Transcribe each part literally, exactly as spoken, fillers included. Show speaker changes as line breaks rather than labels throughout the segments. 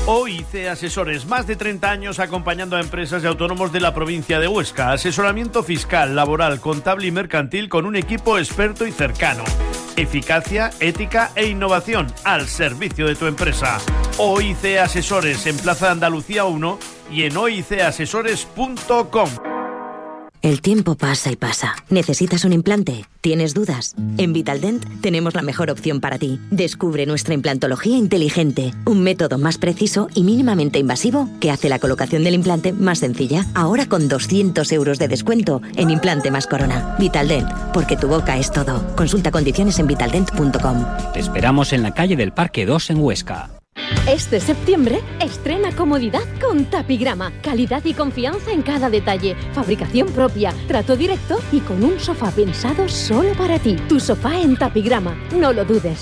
O I C Asesores, más de treinta años acompañando a empresas y autónomos de la provincia de Huesca. Asesoramiento fiscal, laboral, contable y mercantil con un equipo experto y cercano. Eficacia, ética e innovación al servicio de tu empresa. O I C Asesores en Plaza Andalucía uno y en o i c asesores punto com.
El tiempo pasa y pasa. ¿Necesitas un implante? ¿Tienes dudas? En Vitaldent tenemos la mejor opción para ti. Descubre nuestra implantología inteligente, un método más preciso y mínimamente invasivo que hace la colocación del implante más sencilla. Ahora con doscientos euros de descuento en implante más corona. Vitaldent, porque tu boca es todo. Consulta condiciones en vitaldent punto com.
Te esperamos en la calle del Parque dos en Huesca.
Este septiembre, estrena comodidad con Tapigrama. Calidad y confianza en cada detalle. Fabricación propia, trato directo y con un sofá pensado solo para ti. Tu sofá en Tapigrama, no lo dudes.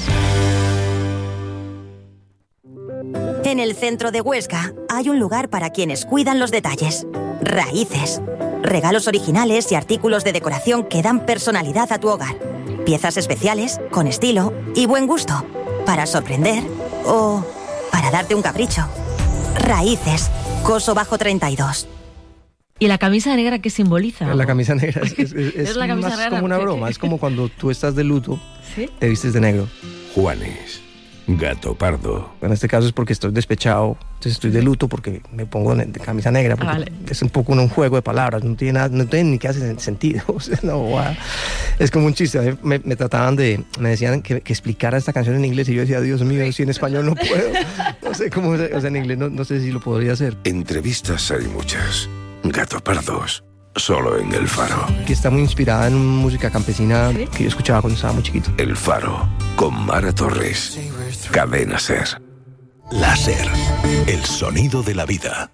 En el centro de Huesca hay un lugar para quienes cuidan los detalles. Raíces. Regalos originales y artículos de decoración que dan personalidad a tu hogar. Piezas especiales, con estilo y buen gusto. Para sorprender o para darte un capricho. Raíces. Coso Bajo treinta y dos.
¿Y la camisa negra qué simboliza?
La camisa negra es, es, es,
es la camisa
más
negra,
como una
¿qué?
broma. Es como cuando tú estás de luto,
¿sí?
Te vistes de negro.
Juanes, gato pardo.
En este caso es porque estoy despechado, entonces estoy de luto porque me pongo de camisa negra, porque ah, vale. Es un poco un juego de palabras, no tiene, nada, no tiene ni que hace sentido. O sea, no, wow. Es como un chiste. Me, me trataban de, me decían que, que explicara esta canción en inglés y yo decía, Dios mío, si en español no puedo. No sé cómo, o sea, en inglés no, no sé si lo podría hacer.
Entrevistas hay muchas. Gato pardos, solo en El Faro.
Que está muy inspirada en música campesina, ¿sí? Que yo escuchaba cuando estaba muy chiquito.
El Faro, con Mara Torres. Cadena Ser.
Láser, el sonido de la vida.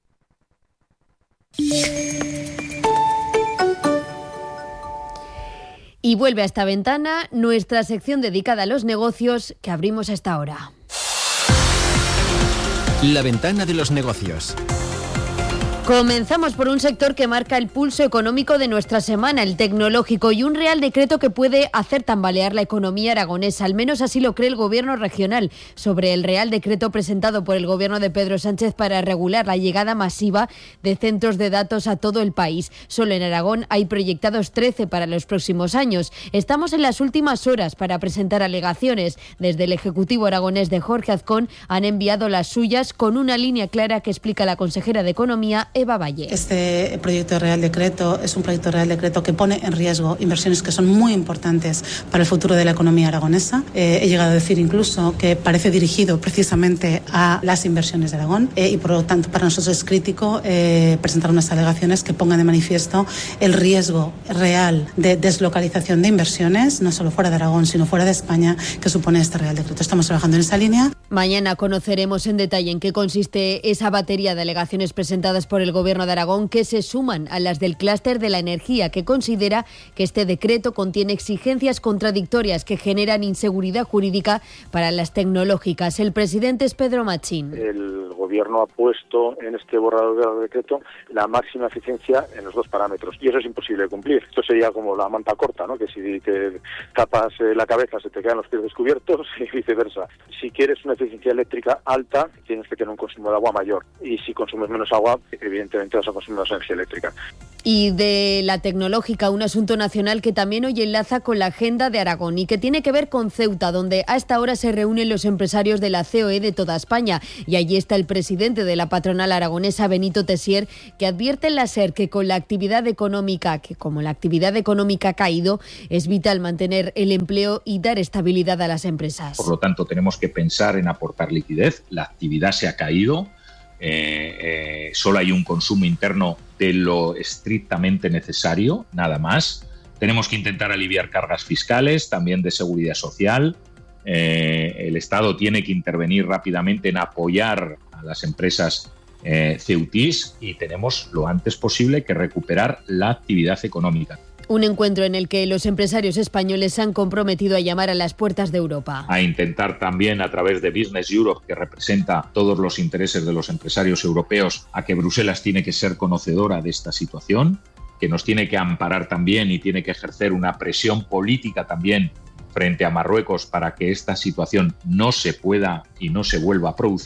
Y vuelve a esta ventana nuestra sección dedicada a los negocios que abrimos a esta hora.
La ventana de los negocios.
Comenzamos por un sector que marca el pulso económico de nuestra semana, el tecnológico, y un real decreto que puede hacer tambalear la economía aragonesa. Al menos así lo cree el Gobierno regional, sobre el real decreto presentado por el Gobierno de Pedro Sánchez para regular la llegada masiva de centros de datos a todo el país. Solo en Aragón hay proyectados trece para los próximos años. Estamos en las últimas horas para presentar alegaciones. Desde el Ejecutivo aragonés de Jorge Azcón han enviado las suyas con una línea clara que explica la consejera de Economía, Eva Valle.
Este proyecto de Real Decreto es un proyecto de Real Decreto que pone en riesgo inversiones que son muy importantes para el futuro de la economía aragonesa. Eh, he llegado a decir incluso que parece dirigido precisamente a las inversiones de Aragón eh, y por lo tanto para nosotros es crítico eh, presentar unas alegaciones que pongan de manifiesto el riesgo real de deslocalización de inversiones, no solo fuera de Aragón sino fuera de España, que supone este Real Decreto. Estamos trabajando en esa línea.
Mañana conoceremos en detalle en qué consiste esa batería de alegaciones presentadas por el Gobierno de Aragón, que se suman a las del clúster de la energía, que considera que este decreto contiene exigencias contradictorias que generan inseguridad jurídica para las tecnológicas. El presidente es Pedro Machín.
El Gobierno ha puesto en este borrador del decreto la máxima eficiencia en los dos parámetros y eso es imposible de cumplir. Esto sería como la manta corta, ¿no? Que si te tapas la cabeza se te quedan los pies descubiertos y viceversa. Si quieres una eficiencia eléctrica alta, tienes que tener un consumo de agua mayor y si consumes menos agua, evidentemente vas a consumir más energía eléctrica.
Y de la tecnológica, un asunto nacional que también hoy enlaza con la agenda de Aragón y que tiene que ver con Ceuta, donde a esta hora se reúnen los empresarios de la C O E de toda España. Y allí está el presidente de la patronal aragonesa, Benito Tessier, que advierte en la SER que con la actividad económica, que como la actividad económica ha caído, es vital mantener el empleo y dar estabilidad a las empresas.
Por lo tanto, tenemos que pensar en aportar liquidez. La actividad se ha caído. Eh, eh, solo hay un consumo interno de lo estrictamente necesario, nada más. Tenemos que intentar aliviar cargas fiscales, también de seguridad social. Eh, el Estado tiene que intervenir rápidamente en apoyar a las empresas eh, ceutís y tenemos lo antes posible que recuperar la actividad económica.
Un encuentro en el que los empresarios españoles se han comprometido a llamar a las puertas de Europa.
A intentar también a través de Business Europe, que representa todos los intereses de los empresarios europeos, a que Bruselas tiene que ser conocedora de esta situación, que nos tiene que amparar también y tiene que ejercer una presión política también frente a Marruecos para que esta situación no se pueda y no se vuelva a producir.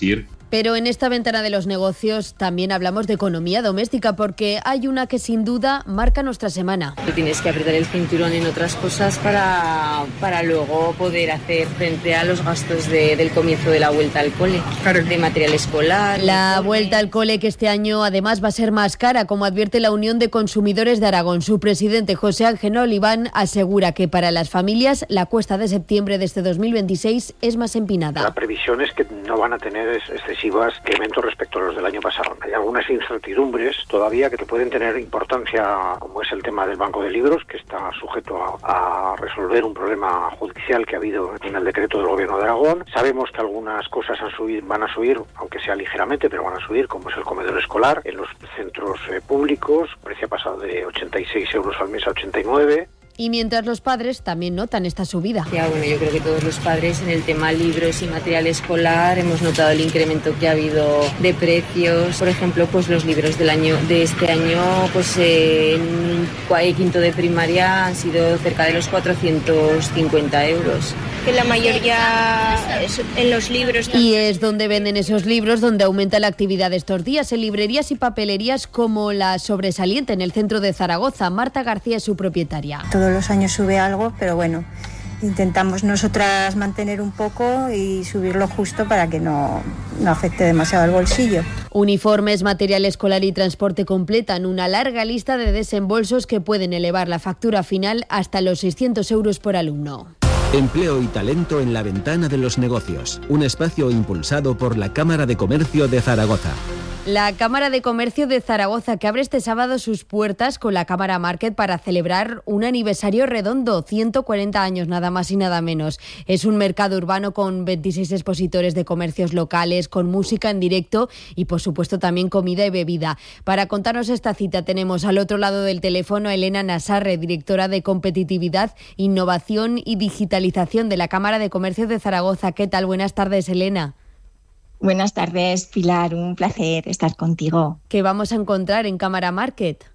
Pero en esta ventana de los negocios también hablamos de economía doméstica, porque hay una que sin duda marca nuestra semana.
Tienes que apretar el cinturón en otras cosas para, para luego poder hacer frente a los gastos de, del comienzo de la vuelta al cole, claro. De material escolar.
La vuelta al cole, que este año además va a ser más cara, como advierte la Unión de Consumidores de Aragón. Su presidente, José Ángel Oliván, asegura que para las familias la cuesta de septiembre de este dos mil veintiséis es más empinada.
La previsión es que no van a tener excesivas incrementos respecto a los del año pasado. Hay algunas incertidumbres todavía que pueden tener importancia, como es el tema del Banco de Libros, que está sujeto a, a resolver un problema judicial que ha habido en el decreto del Gobierno de Aragón. Sabemos que algunas cosas han subir, van a subir, aunque sea ligeramente, pero van a subir, como es el comedor escolar. En los centros eh, públicos, el precio ha pasado de ochenta y seis euros al mes a ochenta y nueve.
Y mientras los padres también notan esta subida.
Ya, bueno, yo creo que todos los padres en el tema libros y material escolar hemos notado el incremento que ha habido de precios. Por ejemplo, pues los libros del año de este año, pues eh, en quinto de primaria han sido cerca de los cuatrocientos cincuenta euros.
Que la mayoría en los libros.
Y es donde venden esos libros donde aumenta la actividad de estos días, en librerías y papelerías como la Sobresaliente en el centro de Zaragoza. Marta García es su propietaria.
Todos los años sube algo, pero bueno, intentamos nosotras mantener un poco y subirlo justo para que no, no afecte demasiado al bolsillo.
Uniformes, material escolar y transporte completan una larga lista de desembolsos que pueden elevar la factura final hasta los seiscientos euros por alumno.
Empleo y talento en la ventana de los negocios, un espacio impulsado por la Cámara de Comercio de Zaragoza.
La Cámara de Comercio de Zaragoza, que abre este sábado sus puertas con la Cámara Market para celebrar un aniversario redondo, ciento cuarenta años, nada más y nada menos. Es un mercado urbano con veintiséis expositores de comercios locales, con música en directo y, por supuesto, también comida y bebida. Para contarnos esta cita tenemos al otro lado del teléfono a Elena Nasarre, directora de Competitividad, Innovación y Digitalización de la Cámara de Comercio de Zaragoza. ¿Qué tal? Buenas tardes, Elena.
Buenas tardes, Pilar, un placer estar contigo.
¿Qué vamos a encontrar en Cámara Market?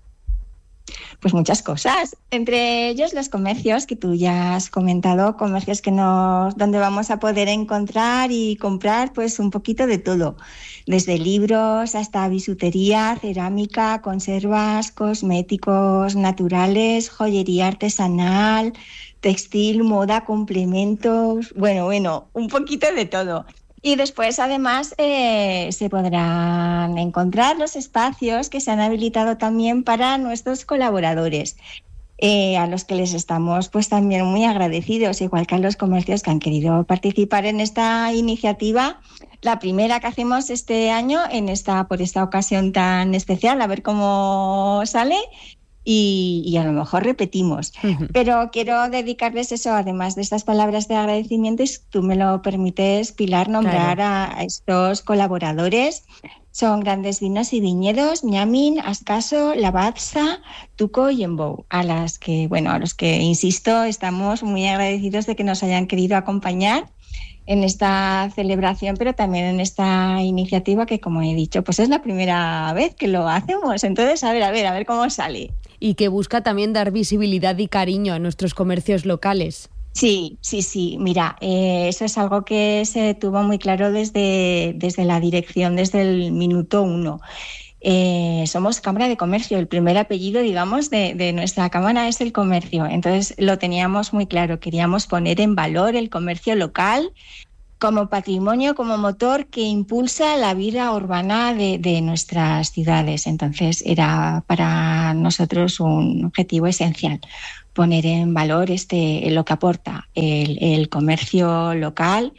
Pues muchas cosas, entre ellos los comercios que tú ya has comentado, comercios que nos, donde vamos a poder encontrar y comprar pues un poquito de todo, desde libros hasta bisutería, cerámica, conservas, cosméticos naturales, joyería artesanal, textil, moda, complementos, bueno, bueno, un poquito de todo. Y después, además, eh, se podrán encontrar los espacios que se han habilitado también para nuestros colaboradores, eh, a los que les estamos pues también muy agradecidos, igual que a los comercios que han querido participar en esta iniciativa, la primera que hacemos este año en esta por esta ocasión tan especial, a ver cómo sale. Y, y a lo mejor repetimos. Uh-huh. Pero quiero dedicarles eso, además de estas palabras de agradecimiento, si tú me lo permites, Pilar, nombrar claro. a, a estos colaboradores. Son Grandes Vinos y Viñedos, Ñamin, Ascaso, Lavazza, Tuco y Embou, a las que, bueno, a los que, insisto, estamos muy agradecidos de que nos hayan querido acompañar en esta celebración, pero también en esta iniciativa que, como he dicho, pues es la primera vez que lo hacemos. Entonces, a ver, a ver, a ver cómo sale.
Y que busca también dar visibilidad y cariño a nuestros comercios locales.
Sí, sí, sí. Mira, eh, eso es algo que se tuvo muy claro desde, desde la dirección, desde el minuto uno. Eh, somos Cámara de Comercio, el primer apellido, digamos, de, de nuestra Cámara es el comercio. Entonces lo teníamos muy claro, queríamos poner en valor el comercio local como patrimonio, como motor que impulsa la vida urbana de, de nuestras ciudades. Entonces era para nosotros un objetivo esencial, poner en valor este lo que aporta el, el comercio local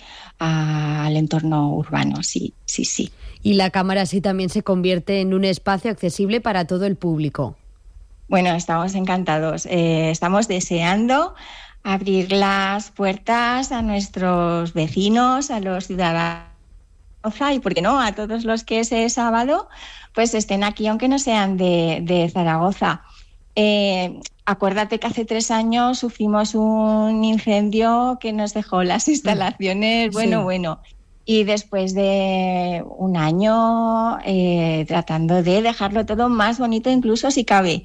al entorno urbano. Sí, sí, sí.
Y la Cámara así también se convierte en un espacio accesible para todo el público.
Bueno, estamos encantados. Eh, estamos deseando abrir las puertas a nuestros vecinos, a los ciudadanos y, ¿por qué no?, a todos los que ese sábado pues estén aquí, aunque no sean de, de Zaragoza. Eh, acuérdate que hace tres años sufrimos un incendio que nos dejó las instalaciones, bueno, sí. bueno... Y después de un año eh, tratando de dejarlo todo más bonito, incluso si cabe,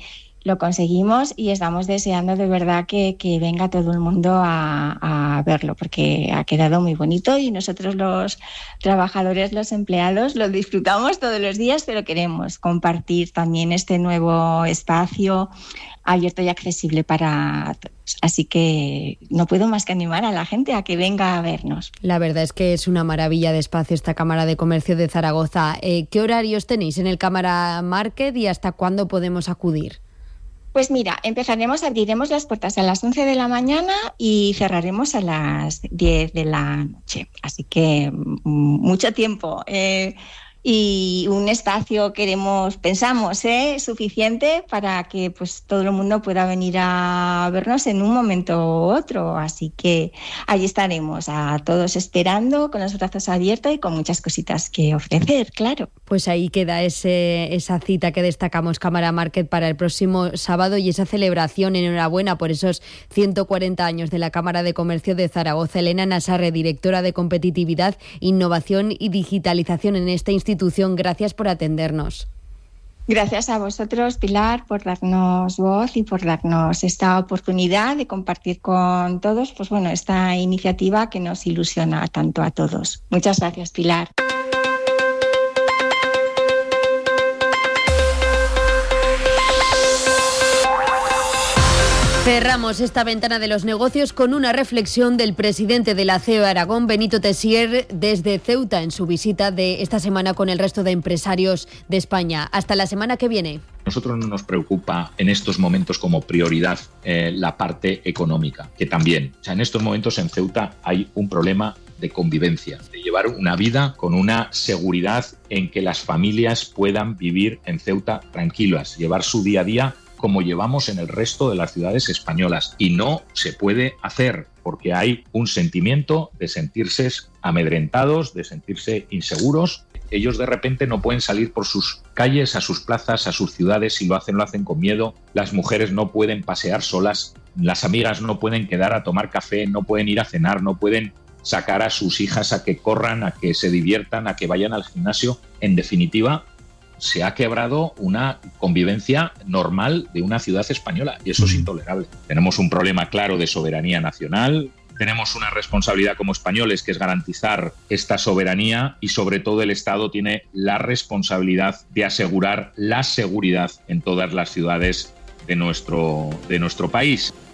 lo conseguimos y estamos deseando de verdad que, que venga todo el mundo a, a verlo, porque ha quedado muy bonito y nosotros los trabajadores, los empleados, lo disfrutamos todos los días, pero queremos compartir también este nuevo espacio abierto y accesible para todos. Así que no puedo más que animar a la gente a que venga a vernos.
La verdad es que es una maravilla de espacio esta Cámara de Comercio de Zaragoza. Eh, ¿Qué horarios tenéis en el Cámara Market y hasta cuándo podemos acudir?
Pues mira, empezaremos, abriremos las puertas a las once de la mañana y cerraremos a las diez de la noche. Así que mucho tiempo. Eh, y un espacio queremos, pensamos, ¿eh? suficiente para que pues todo el mundo pueda venir a vernos en un momento u otro. Así que allí estaremos a todos esperando con los brazos abiertos y con muchas cositas que ofrecer, claro.
Pues ahí queda ese, esa cita que destacamos, Cámara Market, para el próximo sábado y esa celebración. Enhorabuena por esos ciento cuarenta años de la Cámara de Comercio de Zaragoza. Elena Nasarre, directora de Competitividad, Innovación y Digitalización en esta institución. Gracias por atendernos.
Gracias a vosotros, Pilar, por darnos voz y por darnos esta oportunidad de compartir con todos, pues bueno, esta iniciativa que nos ilusiona tanto a todos. Muchas gracias, Pilar.
Cerramos esta ventana de los negocios con una reflexión del presidente de la C E O Aragón, Benito Tessier, desde Ceuta, en su visita de esta semana con el resto de empresarios de España. Hasta la semana que viene.
Nosotros no nos preocupa en estos momentos como prioridad eh, la parte económica, que también. O sea, en estos momentos en Ceuta hay un problema de convivencia, de llevar una vida con una seguridad en que las familias puedan vivir en Ceuta tranquilas, llevar su día a día como llevamos en el resto de las ciudades españolas. Y no se puede hacer porque hay un sentimiento de sentirse amedrentados, de sentirse inseguros. Ellos de repente no pueden salir por sus calles, a sus plazas, a sus ciudades. Si lo hacen, lo hacen con miedo. Las mujeres no pueden pasear solas. Las amigas no pueden quedar a tomar café, no pueden ir a cenar, no pueden sacar a sus hijas a que corran, a que se diviertan, a que vayan al gimnasio. En definitiva, se ha quebrado una convivencia normal de una ciudad española y eso es intolerable. Tenemos un problema claro de soberanía nacional, tenemos una responsabilidad como españoles que es garantizar esta soberanía y sobre todo el Estado tiene la responsabilidad de asegurar la seguridad en todas las ciudades de nuestro, de nuestro país.